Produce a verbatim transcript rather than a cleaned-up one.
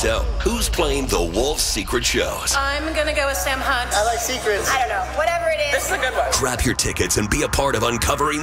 So, who's playing the Wolf Secret Shows? I'm gonna go with Sam Hunt. I like secrets. I don't know. Whatever it is. This is a good one. Grab your tickets and be a part of uncovering